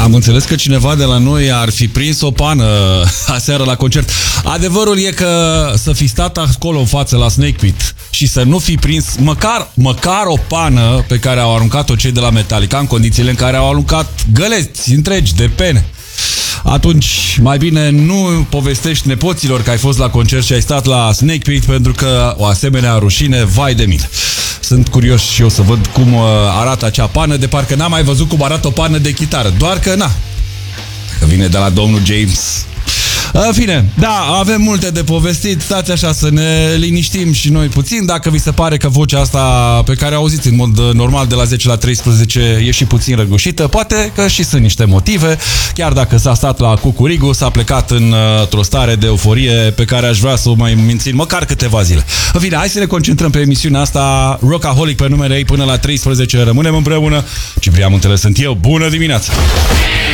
Am înțeles că cineva de la noi ar fi prins o pană aseară la concert. Adevărul e că să fi stat acolo în față la Snake Pit și să nu fi prins măcar o pană pe care au aruncat-o cei de la Metallica, în condițiile în care au aruncat găleți întregi de pene, atunci mai bine nu povestești nepoților că ai fost la concert și ai stat la Snake Pit, pentru că o asemenea rușine, vai de mine. Sunt curios și eu să văd cum arată acea pană, de parcă n-am mai văzut cum arată o pană de chitară, doar că că vine de la domnul James. În fine, da, avem multe de povestit. Stați așa să ne liniștim și noi puțin. Dacă vi se pare că vocea asta pe care o auziți în mod normal de la 10 la 13 e și puțin răgușită, poate că și sunt niște motive. Chiar dacă s-a stat la Cucurigu, s-a plecat într-o stare de euforie pe care aș vrea să o mai mențin măcar câteva zile. În fine, hai să ne concentrăm pe emisiunea asta. Rockaholic pe numele ei până la 13. Rămânem împreună. Ciprian Muntele sunt eu. Bună dimineața!